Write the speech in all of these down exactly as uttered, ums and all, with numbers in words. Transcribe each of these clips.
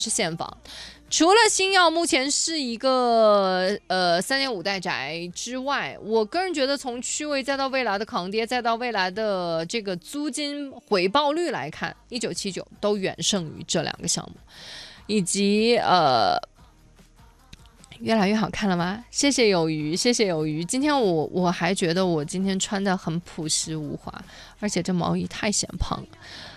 是现房。除了星耀目前是一个呃三点五代宅之外，我个人觉得从区位再到未来的抗跌，再到未来的这个租金回报率来看，一九七九都远胜于这两个项目，以及呃越来越好看了吗？谢谢有余，谢谢有余。今天我我还觉得我今天穿的很朴实无华，而且这毛衣太显胖了。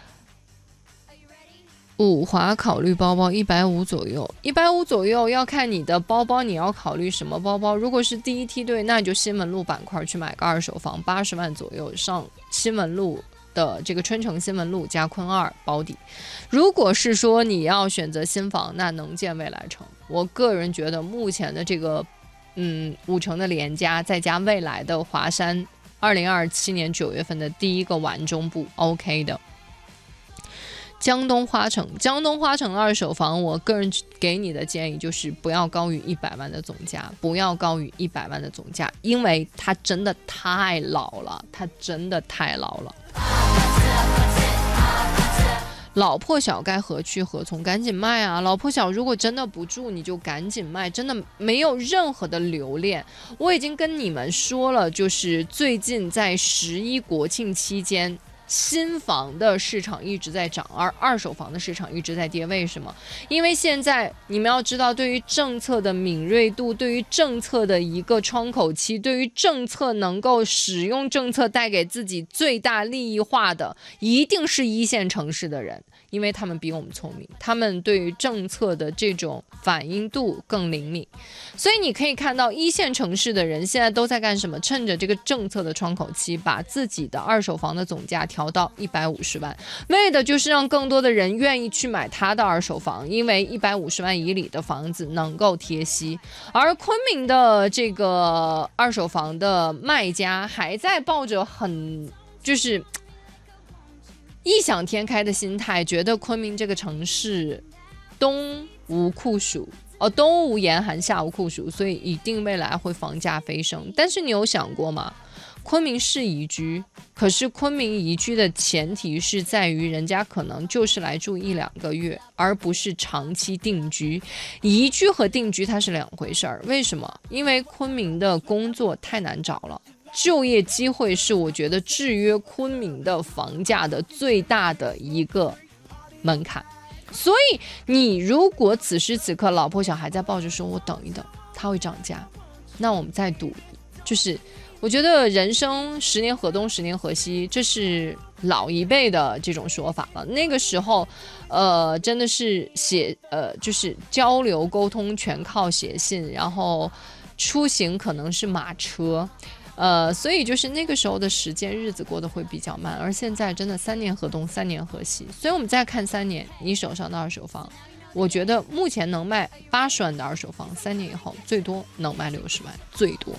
五华考虑包包一百五左右，一百五左右要看你的包包，你要考虑什么包包。如果是第一梯队，那你就新闻路板块去买个二手房，八十万左右上新闻路的这个春城新闻路加昆二保底。如果是说你要选择新房，那能建未来城。我个人觉得目前的这个嗯五城的联家再加未来的华山，二零二七年九月份的第一个完中部 OK 的。江东花城，江东花城二手房，我个人给你的建议就是不要高于一百万的总价，不要高于一百万的总价，因为它真的太老了，它真的太老了。老破小该何去何从？赶紧卖啊！老破小如果真的不住，你就赶紧卖，真的没有任何的留恋。我已经跟你们说了，就是最近在十一国庆期间。新房的市场一直在涨，而二手房的市场一直在跌。为什么？因为现在你们要知道，对于政策的敏锐度，对于政策的一个窗口期，对于政策能够使用政策带给自己最大利益化的，一定是一线城市的人，因为他们比我们聪明，他们对于政策的这种反应度更灵敏。所以你可以看到，一线城市的人现在都在干什么？趁着这个政策的窗口期，把自己的二手房的总价调到一百五十万，为的就是让更多的人愿意去买他的二手房，因为一百五十万以里的房子能够贴息。而昆明的这个二手房的卖家还在抱着很就是异想天开的心态，觉得昆明这个城市冬无酷暑。哦，冬无严寒，夏无酷暑，所以一定未来会房价飞升。但是你有想过吗？昆明是宜居，可是昆明宜居的前提是在于人家可能就是来住一两个月，而不是长期定居。宜居和定居它是两回事儿。为什么？因为昆明的工作太难找了，就业机会是我觉得制约昆明的房价的最大的一个门槛。所以你如果此时此刻老婆小孩在抱着说我等一等它会涨价，那我们再赌，就是我觉得人生十年河东十年河西，这是老一辈的这种说法了。那个时候呃真的是写呃就是交流沟通全靠写信，然后出行可能是马车，呃，所以就是那个时候的时间日子过得会比较慢，而现在真的三年河东三年河西。所以我们再看三年你手上的二手房，我觉得目前能卖八十万的二手房，三年以后最多能卖六十万，最多。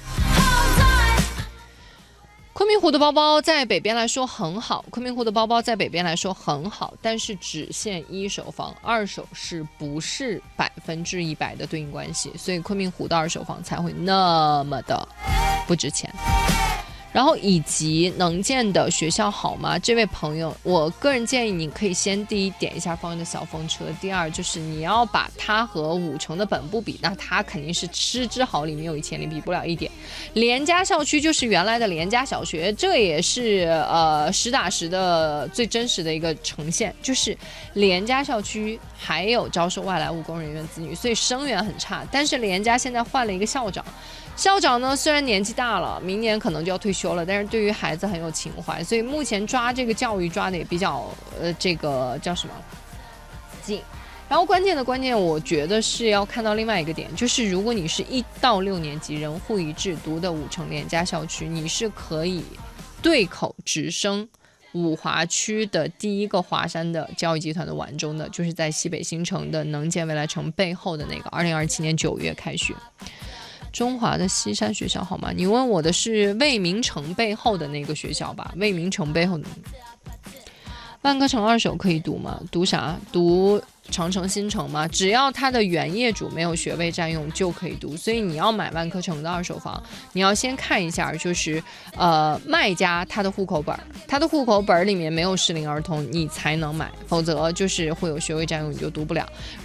昆明湖的包包在北边来说很好，昆明湖的包包在北边来说很好，但是只限一手房，二手是不是百分之一百的对应关系？所以昆明湖的二手房才会那么的不值钱。然后以及能建的学校好吗？这位朋友，我个人建议你可以先第一点一下方圆的小风车，第二就是你要把它和五城的本部比，那它肯定是失之毫厘，没有一千里比不了一点。联家校区就是原来的联家小学，这也是呃实打实的最真实的一个呈现，就是联家校区还有招收外来务工人员子女，所以生源很差。但是联家现在换了一个校长。校长呢，虽然年纪大了，明年可能就要退休了，但是对于孩子很有情怀，所以目前抓这个教育抓的也比较，呃，这个叫什么紧。然后关键的关键，我觉得是要看到另外一个点，就是如果你是一到六年级人户一致读的五城联家校区，你是可以对口直升五华区的第一个华山的教育集团的完中的，就是在西北新城的能建未来城背后的那个，二零二七年九月开学。中华的西山学校好吗？你问我的是魏明城背后的那个学校吧？魏明城背后的万科城二手可以读吗？读啥？读长城、新城嘛，只要它的原业主没有学位占用就可以读。所以你要买万科城的二手房，你要先看一下，就是呃卖家他的户口本，他的户口本里面没有适龄儿童，你才能买，否则就是会有学位占用，你就读不了。